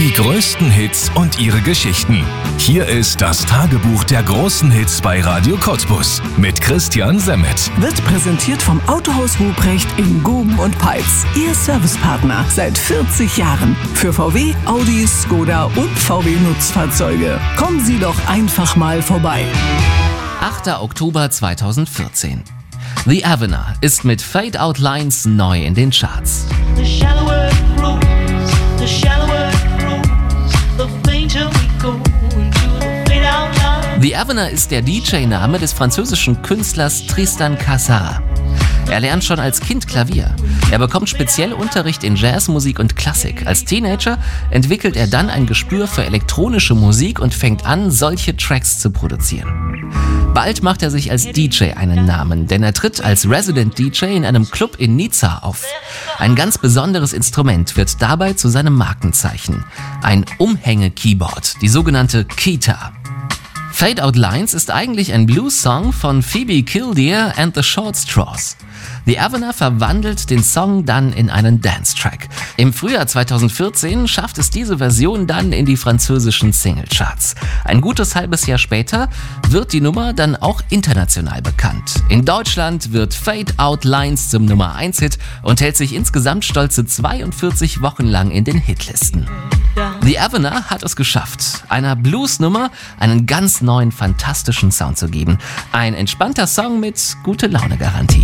Die größten Hits und ihre Geschichten. Hier ist das Tagebuch der großen Hits bei Radio Cottbus mit Christian Semmet. Wird präsentiert vom Autohaus Ruprecht in Guben und Peitz. Ihr Servicepartner seit 40 Jahren. Für VW, Audi, Skoda und VW Nutzfahrzeuge. Kommen Sie doch einfach mal vorbei. 8. Oktober 2014. The Avener ist mit Fade Out Lines neu in den Charts. The shallower it grows, the shallower it grows, the fainter we go into the fade out line. The Avener ist der DJ-Name des französischen Künstlers Tristan Cassara. Er lernt schon als Kind Klavier. Er bekommt speziell Unterricht in Jazzmusik und Klassik. Als Teenager entwickelt er dann ein Gespür für elektronische Musik und fängt an, solche Tracks zu produzieren. Bald macht er sich als DJ einen Namen, denn er tritt als Resident DJ in einem Club in Nizza auf. Ein ganz besonderes Instrument wird dabei zu seinem Markenzeichen. Ein Umhänge-Keyboard, die sogenannte Keytar. Fade Out Lines ist eigentlich ein Blues-Song von Phoebe Kildare and the Short Straws. The Avener verwandelt den Song dann in einen Dance-Track. Im Frühjahr 2014 schafft es diese Version dann in die französischen Singlecharts. Ein gutes halbes Jahr später wird die Nummer dann auch international bekannt. In Deutschland wird Fade Out Lines zum Nummer 1-Hit und hält sich insgesamt stolze 42 Wochen lang in den Hitlisten. The Avener hat es geschafft, einer Blues-Nummer einen ganz neuen, fantastischen Sound zu geben. Ein entspannter Song mit Gute-Laune-Garantie.